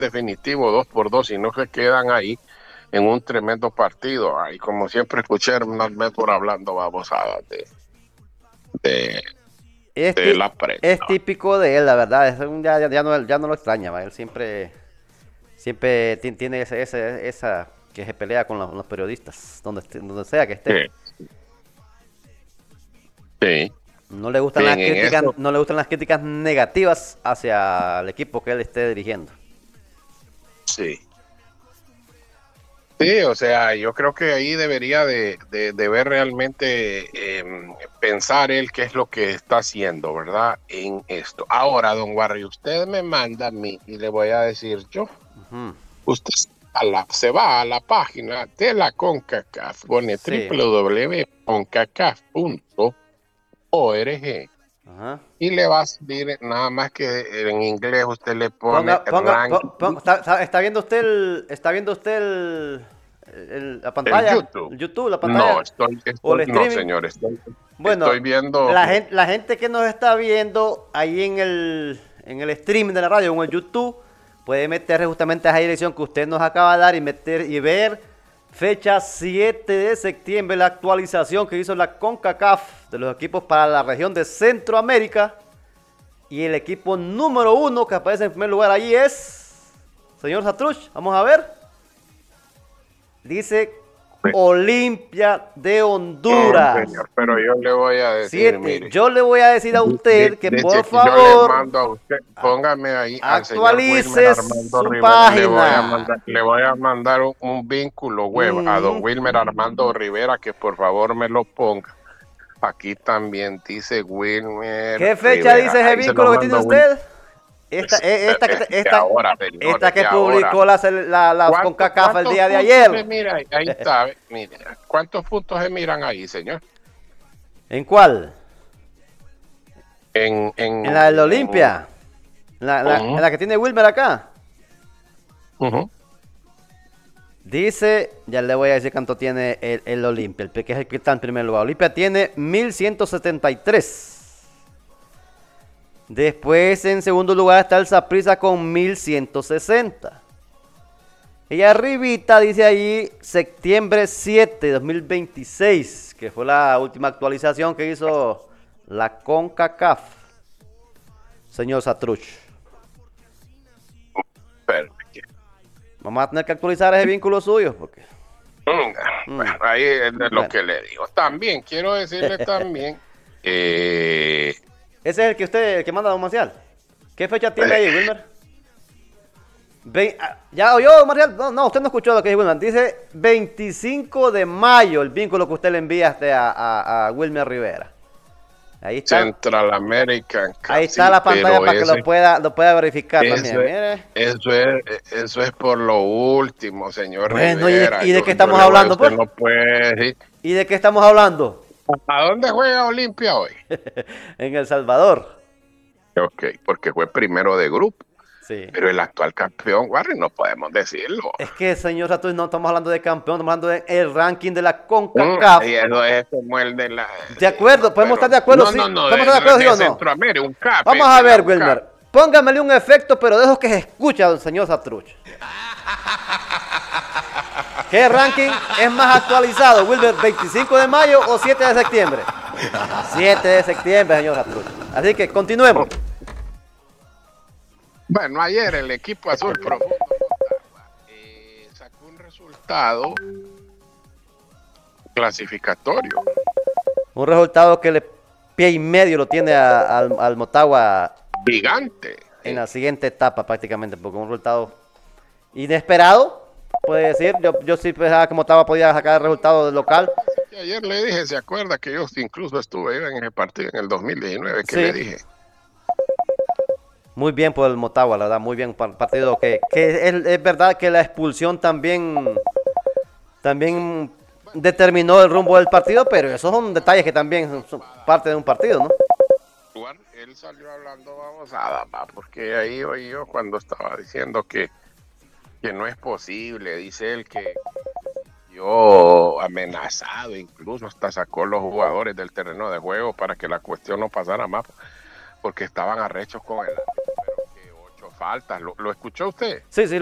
definitivo 2-2 y no se quedan ahí en un tremendo partido. Ahí, como siempre, escuché a Hernán Métor hablando babosadas de, Es, de la prensa. es típico de él, la verdad. Ya no lo extraña, ¿va? Él siempre tiene esa que se pelea con los periodistas, donde sea que esté. Sí, sí. No le gustan las Bien, en críticas, eso, no le gustan las críticas negativas hacia el equipo que él esté dirigiendo. sí. Sí, o sea, yo creo que ahí debería de ver realmente, pensar él qué es lo que está haciendo, ¿verdad? En esto. Ahora, don Warri, usted me manda a mí y le voy a decir yo. Ujú. Usted se va a la página de la CONCACAF, pone Sí. www.concacaf.org Ajá. y le va a salir nada más que en inglés usted le pone Ponga, ranking, está viendo usted la el pantalla, YouTube. el YouTube, la No, pantalla o el no, streaming. señor, Bueno, estoy viendo. la gente que nos está viendo ahí en el streaming de la radio, en el YouTube, puede meter justamente a esa dirección que usted nos acaba de dar y meter y ver fecha 7 de septiembre, la actualización que hizo la CONCACAF de los equipos para la región de Centroamérica. Y el equipo número 1 que aparece en primer lugar ahí es, señor Satruch, vamos a ver. Dice Olimpia de No, Honduras. señor, pero yo le voy a decir, 7. mire, Yo le voy a decir a usted que dice por que yo le favor mando a usted, póngame ahí al señor Wilmer actualice Armando su Rivera, página. le voy a mandar un vínculo web a don Mm. Wilmer Armando Rivera que por favor me lo ponga. Aquí también dice Wilmer ¿Qué fecha Rivera, dice ese ahí se lo vínculo que tiene mando Will. Usted? Esta, esta, que- De esta, ahora, señor, esta es de que ahora. publicó la CONCACAF el ¿Cuántos día de puntos se ayer. mira ahí? Ahí está, mire, ¿cuántos puntos se miran ahí, señor? ¿En cuál? En, En la del en, Olimpia. En ujú, la que tiene Wilmer acá. ujú. Dice, ya le voy a decir cuánto tiene el Olimpia, que es el que está en primer lugar. Olimpia tiene 1173. Después en segundo lugar está el Saprissa con 1160. Y arribita dice ahí septiembre 7 de 2026, que fue la última actualización que hizo la CONCACAF. Señor Satruch. Pero, Vamos a tener que actualizar ese vínculo suyo, porque... bueno, mm, ahí es de lo bueno, que le digo. También quiero decirle también, eh, ese es el que manda Don Marcial. ¿Qué fecha tiene ahí, Wilmer? ¿Ya oyó, Marcial? No, no, usted no escuchó lo que dice Wilmer. Dice 25 de mayo el vínculo que usted le enviaste a Wilmer Rivera. Ahí está, Central American ahí Cup, está sí, la pantalla pero para que lo pueda verificar eso también. es, Mire. eso es por lo último, señor Bueno, ¿y de, Rivera. y de qué Yo estamos le voy, hablando, usted pues? no puede decir. ¿Y de qué estamos hablando? ¿A dónde juega Olimpia hoy? En El Salvador. Ok, porque fue primero de grupo. Sí. Pero el actual campeón, Warren, no podemos decirlo. Es que, señor Rato, no estamos hablando de campeón, estamos hablando del ranking de la CONCACAF. Y eso es como el de la. De acuerdo, No, podemos estar pero. de acuerdo, No, sí. no, no, ¿Podemos estar de acuerdo, sí de o no? Centroamérica, un CAP, Vamos es a de la ver, UNCAP. Wilmer. Póngamele un efecto, pero dejo que se escuche, señor Satruch. ¿Qué ranking es más actualizado, Wilmer? ¿25 de mayo o 7 de septiembre? 7 de septiembre, señor Satruch. Así que continuemos. Bueno, ayer el equipo azul profundo sacó un resultado clasificatorio. Un resultado que le pie y medio lo tiene al Motagua Gigante. en la siguiente etapa prácticamente, porque un resultado inesperado, puede decir. Yo sí pensaba que Motagua podía sacar el resultado del local. Y ayer le dije, ¿se acuerda que yo incluso estuve en ese partido en el 2019 que le Sí, dije? muy bien por el Motagua, la verdad, muy bien partido. Que es verdad que la expulsión también determinó el rumbo del partido, pero esos son detalles que también son parte de un partido, ¿no? Él salió hablando babosada, porque ahí oí yo cuando estaba diciendo que no es posible, dice él que yo amenazado, incluso hasta sacó los jugadores del terreno de juego para que la cuestión no pasara más, porque estaban arrechos con él, pero que 8 faltas. ¿Lo escuchó usted? Sí, sí,